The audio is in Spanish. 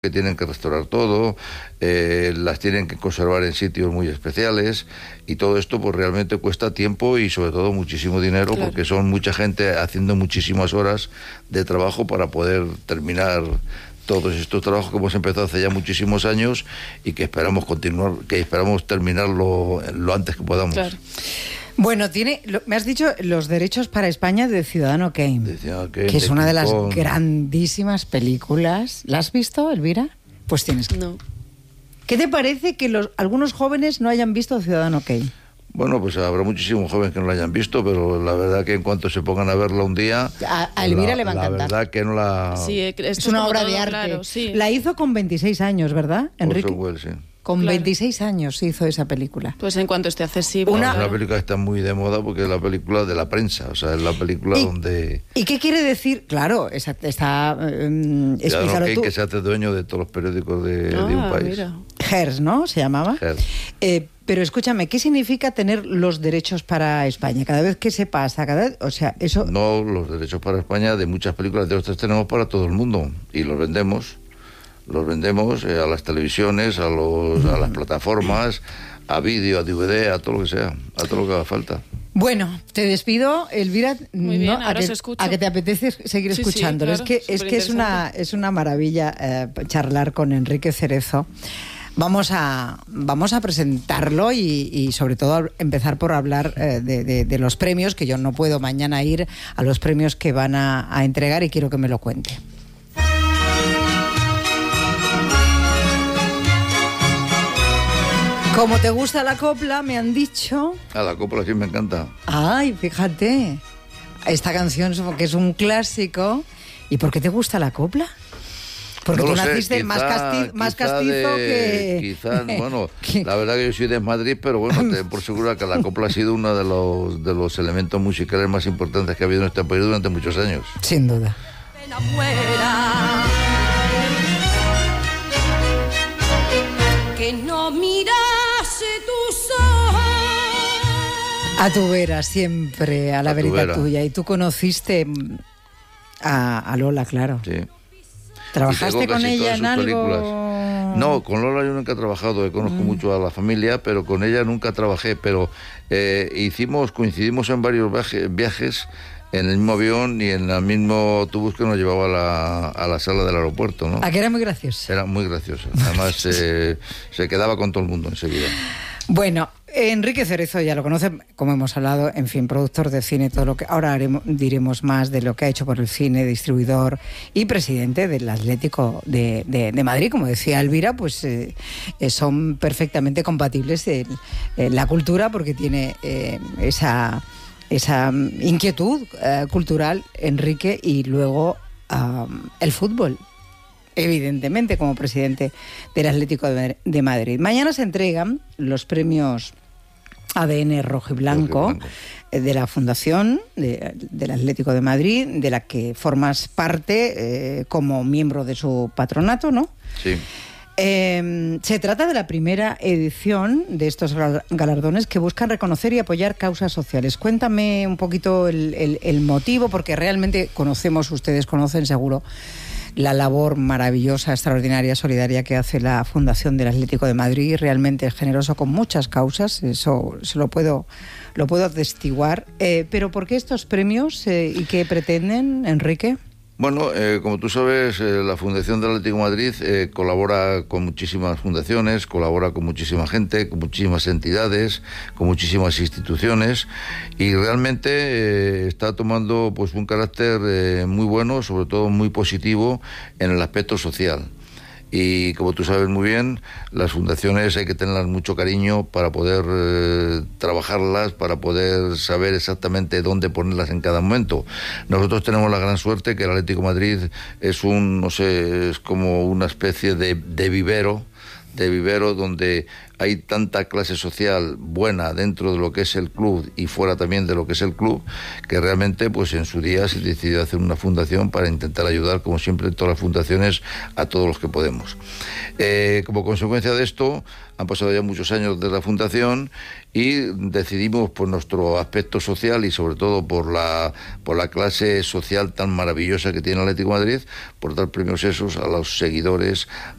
que tienen que restaurar todo, las tienen que conservar en sitios muy especiales, y todo esto pues realmente cuesta tiempo y sobre todo muchísimo dinero, claro, porque son mucha gente haciendo muchísimas horas de trabajo para poder terminar todos estos trabajos que hemos empezado hace ya muchísimos años y que esperamos continuar, que esperamos terminarlo lo antes que podamos. Claro. Bueno, me has dicho Los derechos para España de Ciudadano Kane, que es una de las grandísimas películas. ¿La has visto, Elvira? Pues tienes que... No. ¿Qué te parece que algunos jóvenes no hayan visto Ciudadano Kane? Bueno, pues habrá muchísimos jóvenes que no la hayan visto, pero la verdad que en cuanto se pongan a verla un día... A Elvira le va a encantar. La verdad que no la... Sí, es una obra de arte. Claro, sí. La hizo con 26 años, ¿verdad, Enrique? Well, sí. Con 26 años hizo esa película. Pues en cuanto esté accesible. Una película que está muy de moda porque es la película de la prensa, o sea, es la película donde... ¿Y qué quiere decir? Claro, está explícalo tú. Que se hace dueño de todos los periódicos de un país. Mira. Hers, ¿no? Se llamaba. Hers. Pero escúchame, ¿qué significa tener los derechos para España? Cada vez que se pasa, o sea, eso... No, los derechos para España de muchas películas de otras tenemos para todo el mundo y los vendemos. Los vendemos a las televisiones, a las plataformas, a vídeo, a DVD, a todo lo que sea, a todo lo que haga falta. Bueno, te despido, Elvira. Muy bien, ahora os escucho. A que te apetece seguir escuchándolo. Sí, claro, es que es una maravilla charlar con Enrique Cerezo. Vamos a presentarlo y sobre todo empezar por hablar de los premios, que yo no puedo mañana ir a los premios que van a entregar y quiero que me lo cuente. Como te gusta la copla, me han dicho... La copla sí me encanta. Ay, fíjate, esta canción que es un clásico. ¿Y por qué te gusta la copla? Porque tú naciste más castizo que... Quizás, bueno, la verdad que yo soy de Madrid, pero bueno, te por seguro que la copla ha sido uno de los elementos musicales más importantes que ha habido en este país durante muchos años. Sin duda. Que no mirase tus ojos. A tu vera, siempre, a la verita tuya. Y tú conociste a Lola, claro. Sí. ¿Trabajaste con ella en algo? Películas. No, con Lola yo nunca he trabajado, conozco mucho a la familia, pero con ella nunca trabajé, pero coincidimos en varios viajes en el mismo avión y en el mismo autobús que nos llevaba a la sala del aeropuerto, ¿no? ¿A que era muy graciosa? Era muy graciosa, además se quedaba con todo el mundo enseguida. Bueno, Enrique Cerezo ya lo conoce, como hemos hablado, en fin, productor de cine, todo lo que ahora diremos más de lo que ha hecho por el cine, distribuidor y presidente del Atlético de Madrid. Como decía Elvira, pues son perfectamente compatibles la cultura, porque tiene esa inquietud cultural, Enrique, y luego el fútbol, evidentemente, como presidente del Atlético de Madrid. Mañana se entregan los premios ADN Rojo y Blanco de la Fundación del Atlético de Madrid, de la que formas parte como miembro de su patronato, ¿no? Sí. Se trata de la primera edición de estos galardones que buscan reconocer y apoyar causas sociales. Cuéntame un poquito el motivo, porque realmente ustedes conocen seguro la labor maravillosa, extraordinaria, solidaria que hace la Fundación del Atlético de Madrid, realmente es generoso con muchas causas, eso se lo puedo atestiguar. Pero ¿por qué estos premios y qué pretenden, Enrique? Bueno, como tú sabes, la Fundación del Atlético de Madrid colabora con muchísimas fundaciones, colabora con muchísima gente, con muchísimas entidades, con muchísimas instituciones, y realmente está tomando pues un carácter muy bueno, sobre todo muy positivo en el aspecto social. Y como tú sabes muy bien, las fundaciones hay que tenerlas mucho cariño para poder trabajarlas, para poder saber exactamente dónde ponerlas en cada momento. Nosotros tenemos la gran suerte que el Atlético de Madrid es es como una especie de vivero donde hay tanta clase social buena dentro de lo que es el club y fuera también de lo que es el club, que realmente pues en su día se decidió hacer una fundación para intentar ayudar, como siempre todas las fundaciones, a todos los que podemos. Como consecuencia de esto, han pasado ya muchos años de la fundación y decidimos, por nuestro aspecto social y sobre todo por la clase social tan maravillosa que tiene el Atlético de Madrid, por dar premios esos a los seguidores,